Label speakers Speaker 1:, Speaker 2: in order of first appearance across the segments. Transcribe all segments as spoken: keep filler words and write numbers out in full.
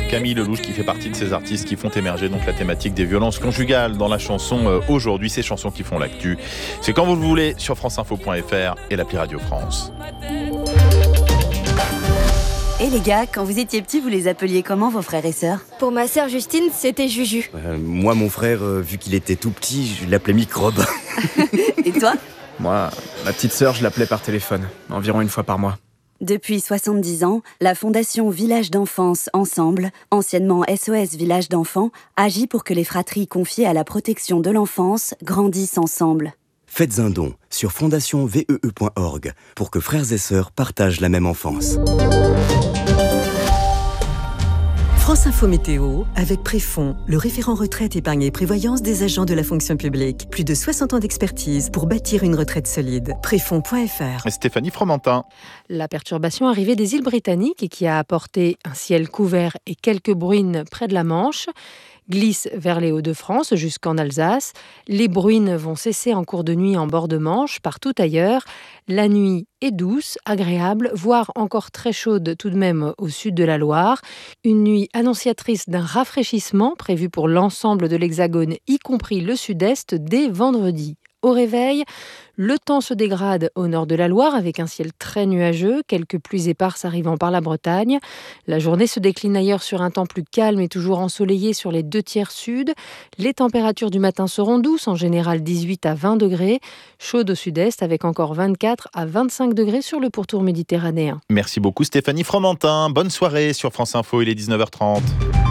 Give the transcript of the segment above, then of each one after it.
Speaker 1: Camille Lelouch qui fait partie de ces artistes qui font émerger donc la thématique des violences conjugales dans la chanson euh, aujourd'hui, ces chansons qui font l'actu. C'est quand vous le voulez sur franceinfo point f r et l'appli Radio France.
Speaker 2: Et les gars, quand vous étiez petits, vous les appeliez comment vos frères et sœurs ?
Speaker 3: Pour ma sœur Justine, c'était Juju.
Speaker 4: Euh, moi, mon frère, euh, vu qu'il était tout petit, je l'appelais Microbe.
Speaker 2: Et toi ?
Speaker 5: Moi, ma petite sœur, je l'appelais par téléphone, environ une fois par mois.
Speaker 2: Depuis soixante-dix ans, la Fondation Village d'Enfance Ensemble, anciennement S O S Village d'Enfants, agit pour que les fratries confiées à la protection de l'enfance grandissent ensemble.
Speaker 4: Faites un don sur fondation vee point org pour que frères et sœurs partagent la même enfance.
Speaker 6: France Info Météo, avec Préfond, le référent retraite, épargne et prévoyance des agents de la fonction publique. Plus de soixante ans d'expertise pour bâtir une retraite solide. Préfond point f r.
Speaker 1: Stéphanie Fromentin.
Speaker 7: La perturbation arrivée des îles Britanniques et qui a apporté un ciel couvert et quelques bruines près de la Manche glisse vers les Hauts-de-France jusqu'en Alsace. Les bruines vont cesser en cours de nuit en bord de Manche, partout ailleurs. La nuit est douce, agréable, voire encore très chaude tout de même au sud de la Loire. Une nuit annonciatrice d'un rafraîchissement prévu pour l'ensemble de l'Hexagone, y compris le sud-est, dès vendredi. Au réveil, le temps se dégrade au nord de la Loire avec un ciel très nuageux, quelques pluies éparses arrivant par la Bretagne. La journée se décline ailleurs sur un temps plus calme et toujours ensoleillé sur les deux tiers sud. Les températures du matin seront douces, en général dix-huit à vingt degrés. Chaudes au sud-est avec encore vingt-quatre à vingt-cinq degrés sur le pourtour méditerranéen.
Speaker 1: Merci beaucoup Stéphanie Fromentin. Bonne soirée sur France Info, il est dix-neuf heures trente.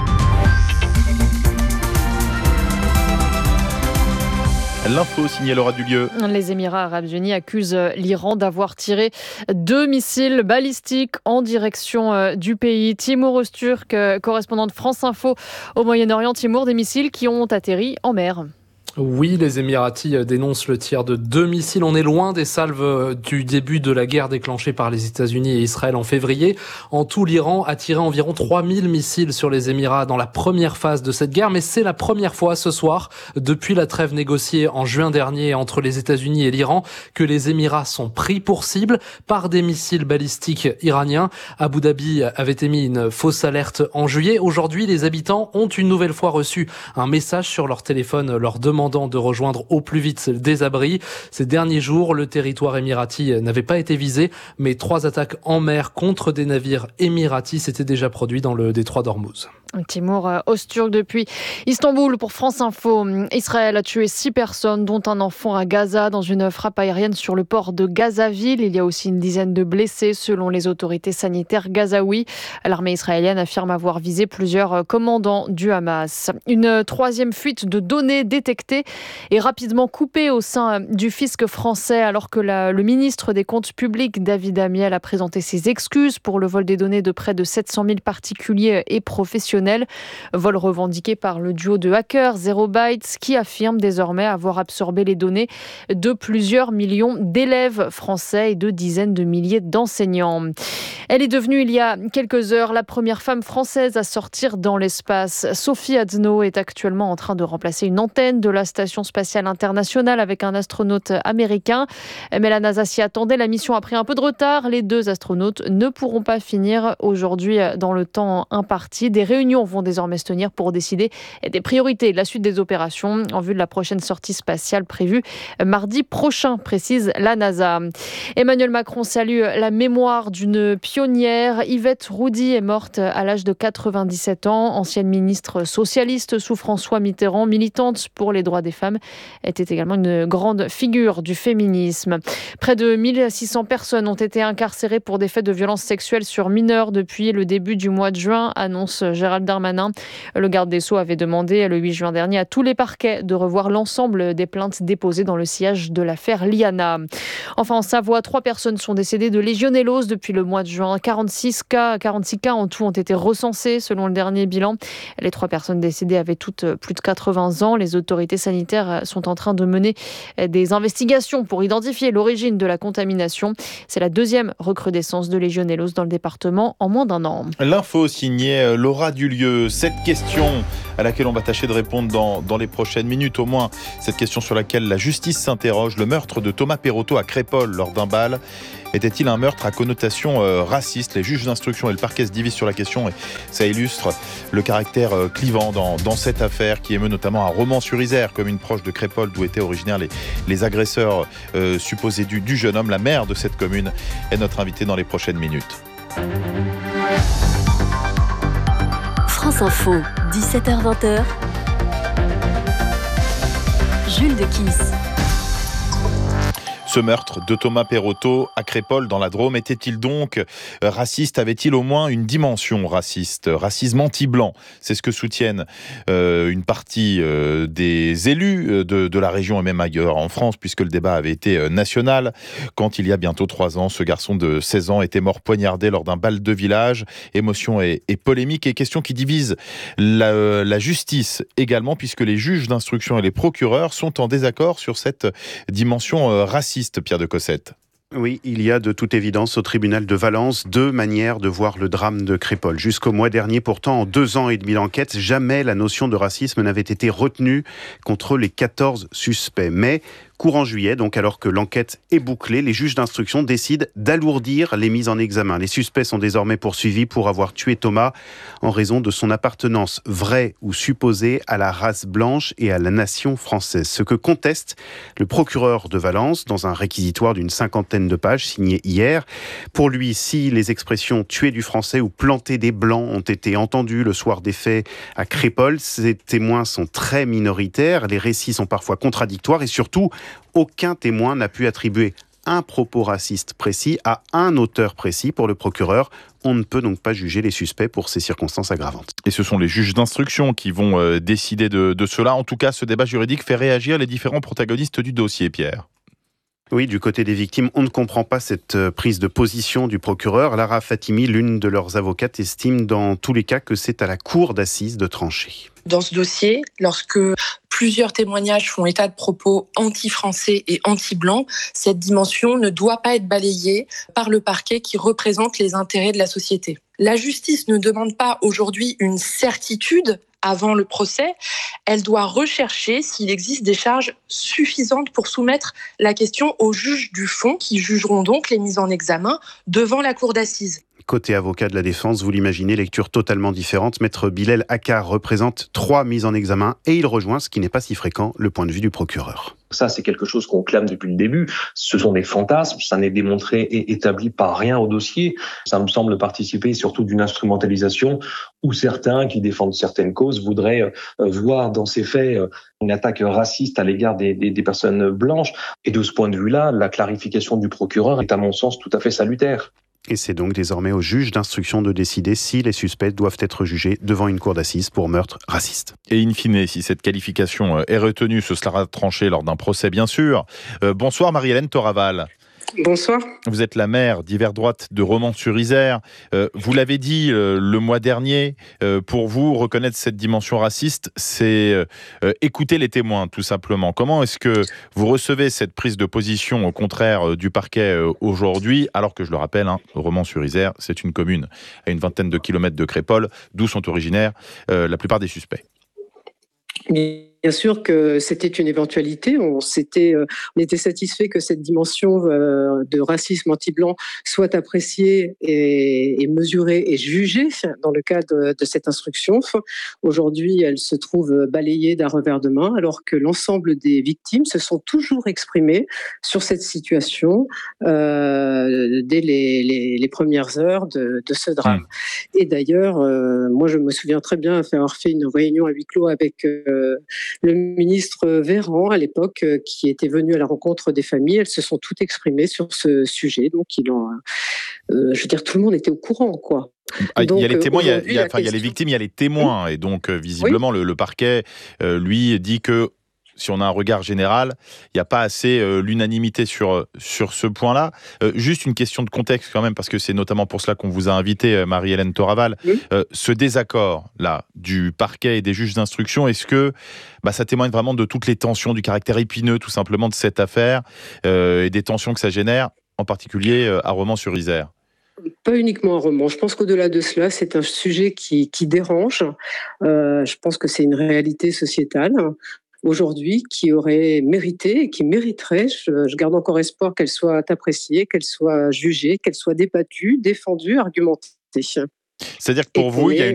Speaker 1: L'info signée Laura Dulieu.
Speaker 8: Les Émirats arabes unis accusent l'Iran d'avoir tiré deux missiles balistiques en direction du pays. Timour Öztürk, correspondant de France Info au Moyen-Orient. Timour, des missiles qui ont atterri en mer.
Speaker 9: Oui, les Émiratis dénoncent le tir de deux missiles. On est loin des salves du début de la guerre déclenchée par les États-Unis et Israël en février. En tout, l'Iran a tiré environ trois mille missiles sur les Émirats dans la première phase de cette guerre. Mais c'est la première fois ce soir, depuis la trêve négociée en juin dernier entre les États-Unis et l'Iran, que les Émirats sont pris pour cible par des missiles balistiques iraniens. Abu Dhabi avait émis une fausse alerte en juillet. Aujourd'hui, les habitants ont une nouvelle fois reçu un message sur leur téléphone leur demandant de rejoindre au plus vite des abris. Ces derniers jours, le territoire émirati n'avait pas été visé, mais trois attaques en mer contre des navires émiratis s'étaient déjà produits dans le détroit d'Ormuz.
Speaker 8: Timour Öztürk depuis Istanbul pour France Info. Israël a tué six personnes, dont un enfant à Gaza, dans une frappe aérienne sur le port de Gazaville. Il y a aussi une dizaine de blessés, selon les autorités sanitaires gazaouis. L'armée israélienne affirme avoir visé plusieurs commandants du Hamas. Une troisième fuite de données détectée et rapidement coupée au sein du fisc français, alors que la, le ministre des Comptes publics, David Amiel, a présenté ses excuses pour le vol des données de près de sept cent mille particuliers et professionnels. Vol revendiqué par le duo de hackers Zero Bytes, qui affirme désormais avoir absorbé les données de plusieurs millions d'élèves français et de dizaines de milliers d'enseignants. Elle est devenue il y a quelques heures la première femme française à sortir dans l'espace. Sophie Adno est actuellement en train de remplacer une antenne de la Station spatiale internationale avec un astronaute américain. Mais la NASA s'y attendait, la mission a pris un peu de retard. Les deux astronautes ne pourront pas finir aujourd'hui dans le temps imparti. Des réunions vont désormais se tenir pour décider des priorités de la suite des opérations en vue de la prochaine sortie spatiale prévue mardi prochain, précise la NASA. Emmanuel Macron salue la mémoire d'une pionnière. Yvette Roudy est morte à l'âge de quatre-vingt-dix-sept ans. Ancienne ministre socialiste sous François Mitterrand, militante pour les droits des femmes, était également une grande figure du féminisme. Près de mille six cents personnes ont été incarcérées pour des faits de violences sexuelles sur mineurs depuis le début du mois de juin, annonce Gérald Darmanin. Le garde des Sceaux avait demandé le huit juin dernier à tous les parquets de revoir l'ensemble des plaintes déposées dans le sillage de l'affaire Liana. Enfin, en Savoie, trois personnes sont décédées de légionellose depuis le mois de juin. quarante-six cas, quarante-six cas en tout ont été recensés selon le dernier bilan. Les trois personnes décédées avaient toutes plus de quatre-vingts ans. Les autorités sanitaires sont en train de mener des investigations pour identifier l'origine de la contamination. C'est la deuxième recrudescence de légionellose dans le département en moins d'un an.
Speaker 1: L'info signée Laura Dulieu. eu lieu? Cette question à laquelle on va tâcher de répondre dans, dans les prochaines minutes, au moins cette question sur laquelle la justice s'interroge. Le meurtre de Thomas Perotto à Crépol lors d'un bal était-il un meurtre à connotation euh, raciste? Les juges d'instruction et le parquet se divisent sur la question et ça illustre le caractère euh, clivant dans, dans cette affaire qui émeut notamment à Romans-sur-Isère, commune proche de Crépol d'où étaient originaires les, les agresseurs euh, supposés du, du jeune homme. La maire de cette commune est notre invitée dans les prochaines minutes.
Speaker 2: France Info, dix-sept heures vingt. Jules de Kiss.
Speaker 1: Ce meurtre de Thomas Perotto à Crépol dans la Drôme était-il donc raciste? Avait-il au moins une dimension raciste? Racisme anti-blanc, c'est ce que soutiennent euh, une partie euh, des élus de, de la région et même ailleurs en France, puisque le débat avait été national. Quand il y a bientôt trois ans, ce garçon de seize ans était mort poignardé lors d'un bal de village. Émotion et, et polémique et questions qui divisent la, la justice également, puisque les juges d'instruction et les procureurs sont en désaccord sur cette dimension euh, raciste. Pierre de Cossette.
Speaker 10: Oui, il y a de toute évidence au tribunal de Valence deux manières de voir le drame de Crépol. Jusqu'au mois dernier, pourtant, en deux ans et demi d'enquête, jamais la notion de racisme n'avait été retenue contre les quatorze suspects. Mais courant juillet, donc alors que l'enquête est bouclée, les juges d'instruction décident d'alourdir les mises en examen. Les suspects sont désormais poursuivis pour avoir tué Thomas en raison de son appartenance vraie ou supposée à la race blanche et à la nation française. Ce que conteste le procureur de Valence dans un réquisitoire d'une cinquantaine de pages signé hier. Pour lui, si les expressions « tuer du français » ou « planter des blancs » ont été entendues le soir des faits à Crépol, ces témoins sont très minoritaires, les récits sont parfois contradictoires et surtout, aucun témoin n'a pu attribuer un propos raciste précis à un auteur précis. Pour le procureur, on ne peut donc pas juger les suspects pour ces circonstances aggravantes.
Speaker 1: Et ce sont les juges d'instruction qui vont euh, décider de, de cela. En tout cas, ce débat juridique fait réagir les différents protagonistes du dossier, Pierre.
Speaker 10: Oui, du côté des victimes, on ne comprend pas cette prise de position du procureur. Lara Fatimi, l'une de leurs avocates, estime dans tous les cas que c'est à la cour d'assises de trancher.
Speaker 11: Dans ce dossier, lorsque plusieurs témoignages font état de propos anti-français et anti-blancs, cette dimension ne doit pas être balayée par le parquet qui représente les intérêts de la société. La justice ne demande pas aujourd'hui une certitude avant le procès, elle doit rechercher s'il existe des charges suffisantes pour soumettre la question aux juges du fond qui jugeront donc les mises en examen devant la cour d'assises.
Speaker 10: Côté avocat de la défense, vous l'imaginez, lecture totalement différente. Maître Bilal Akkar représente trois mises en examen et il rejoint, ce qui n'est pas si fréquent, le point de vue du procureur.
Speaker 12: Ça, c'est quelque chose qu'on clame depuis le début. Ce sont des fantasmes, ça n'est démontré et établi par rien au dossier. Ça me semble participer surtout d'une instrumentalisation où certains qui défendent certaines causes voudraient voir dans ces faits une attaque raciste à l'égard des, des, des personnes blanches. Et de ce point de vue-là, la clarification du procureur est à mon sens tout à fait salutaire.
Speaker 10: Et c'est donc désormais au juge d'instruction de décider si les suspects doivent être jugés devant une cour d'assises pour meurtre raciste.
Speaker 1: Et in fine, si cette qualification est retenue, ce sera tranché lors d'un procès, bien sûr. Euh, bonsoir Marie-Hélène Toraval.
Speaker 13: Bonsoir.
Speaker 1: Vous êtes la maire d'Hiver Droite de Romans-sur-Isère. Euh, vous l'avez dit euh, le mois dernier, euh, pour vous, reconnaître cette dimension raciste, c'est euh, écouter les témoins, tout simplement. Comment est-ce que vous recevez cette prise de position, au contraire euh, du parquet euh, aujourd'hui, alors que, je le rappelle, hein, Romans-sur-Isère, c'est une commune à une vingtaine de kilomètres de Crépol, d'où sont originaires euh, la plupart des suspects?
Speaker 13: Bien sûr que c'était une éventualité. On, s'était, on était satisfait que cette dimension de racisme anti-blanc soit appréciée et, et mesurée et jugée dans le cadre de cette instruction. Aujourd'hui, elle se trouve balayée d'un revers de main, alors que l'ensemble des victimes se sont toujours exprimées sur cette situation euh, dès les, les, les premières heures de, de ce drame. Mmh. Et d'ailleurs, euh, moi, je me souviens très bien avoir fait une réunion à huis clos avec euh, le ministre Véran, à l'époque, qui était venu à la rencontre des familles. Elles se sont toutes exprimées sur ce sujet. Donc, il en, euh, je veux dire, tout le monde était au courant, quoi.
Speaker 1: Ah, donc, il y a les témoins, il y a, il y a, enfin, question... il y a les victimes, il y a les témoins. Oui. Et donc, visiblement, oui. le, le parquet, euh, lui, dit que si on a un regard général, il n'y a pas assez euh, l'unanimité sur, sur ce point-là. Euh, juste une question de contexte quand même, parce que c'est notamment pour cela qu'on vous a invité, euh, Marie-Hélène Toraval. Oui. Euh, ce désaccord-là du parquet et des juges d'instruction, est-ce que bah, ça témoigne vraiment de toutes les tensions, du caractère épineux tout simplement de cette affaire euh, et des tensions que ça génère, en particulier euh, à Romans-sur-Isère?
Speaker 13: Pas uniquement un roman. Je pense qu'au-delà de cela, c'est un sujet qui, qui dérange. Euh, je pense que c'est une réalité sociétale aujourd'hui qui aurait mérité et qui mériterait, je, je garde encore espoir qu'elle soit appréciée, qu'elle soit jugée, qu'elle soit débattue, défendue, argumentée.
Speaker 1: C'est-à-dire que pour vous, il y a une